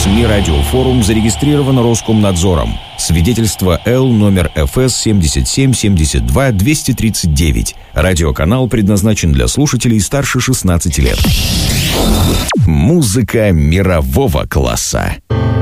СМИ «Радиофорум» зарегистрировано Роскомнадзором. Свидетельство Л номер ФС 7772-239. Радиоканал предназначен для слушателей старше 16 лет. Музыка мирового класса.